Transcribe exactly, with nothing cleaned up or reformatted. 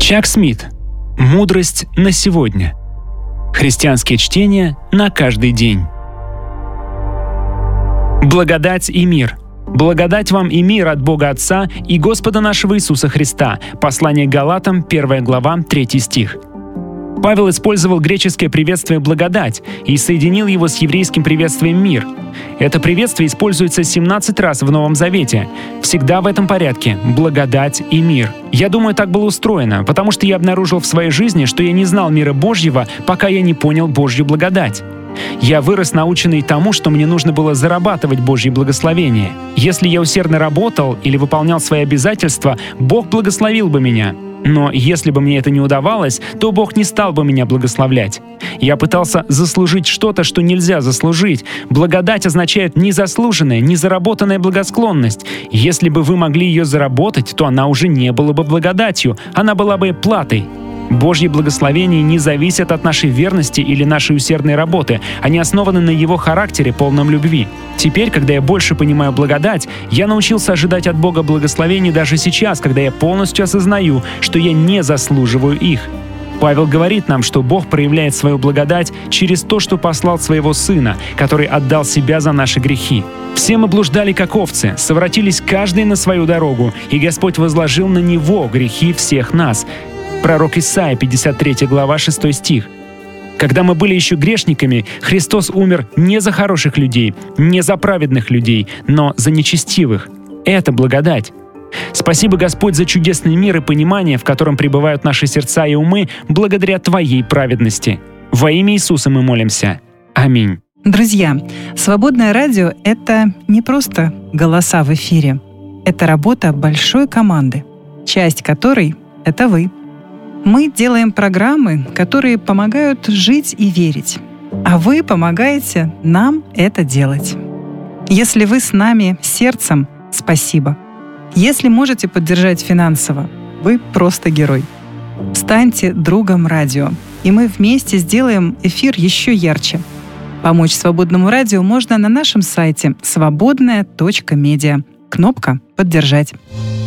Чак Смит. Мудрость на сегодня. Христианские чтения на каждый день. Благодать и мир. Благодать вам и мир от Бога Отца и Господа нашего Иисуса Христа. Послание к Галатам, первая глава, третий стих. Павел использовал греческое приветствие «благодать» и соединил его с еврейским приветствием «мир». Это приветствие используется семнадцать раз в Новом Завете. Всегда в этом порядке – благодать и мир. Я думаю, так было устроено, потому что я обнаружил в своей жизни, что я не знал мира Божьего, пока я не понял Божью благодать. Я вырос, наученный тому, что мне нужно было зарабатывать Божье благословение. Если я усердно работал или выполнял свои обязательства, Бог благословил бы меня. Но если бы мне это не удавалось, то Бог не стал бы меня благословлять. Я пытался заслужить что-то, что нельзя заслужить. Благодать означает незаслуженная, незаработанная благосклонность. Если бы вы могли ее заработать, то она уже не была бы благодатью, она была бы платой. Божьи благословения не зависят от нашей верности или нашей усердной работы. Они основаны на Его характере, полном любви. Теперь, когда я больше понимаю благодать, я научился ожидать от Бога благословений даже сейчас, когда я полностью осознаю, что я не заслуживаю их. Павел говорит нам, что Бог проявляет свою благодать через то, что послал своего Сына, который отдал себя за наши грехи. Все мы блуждали как овцы, совратились каждый на свою дорогу, и Господь возложил на Него грехи всех нас. Пророк Исайя, пятьдесят третья глава, шестой стих. Когда мы были еще грешниками, Христос умер не за хороших людей, не за праведных людей, но за нечестивых. Это благодать. Спасибо, Господь, за чудесный мир и понимание, в котором пребывают наши сердца и умы благодаря Твоей праведности. Во имя Иисуса мы молимся. Аминь. Друзья, свободное радио — это не просто голоса в эфире. Это работа большой команды, часть которой — это вы. Мы делаем программы, которые помогают жить и верить, а вы помогаете нам это делать. Если вы с нами сердцем, спасибо. Если можете поддержать финансово, вы просто герой. Станьте другом радио, и мы вместе сделаем эфир еще ярче. Помочь свободному радио можно на нашем сайте свободная точка медиа. Кнопка «Поддержать».